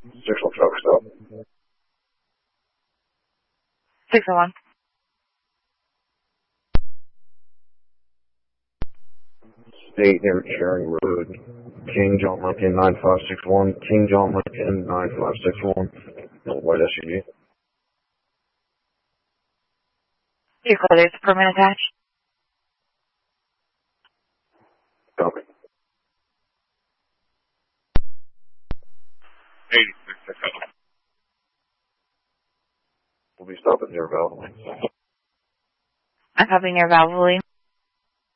6-1 truck stop. 601. State near Sharing Road. King John Lincoln 9561. King John Lincoln 9561. White SUV. Vehicle, there's a permit attached. Copy. 86. We'll be stopping near Valvoline. I'm copying near Valvoline.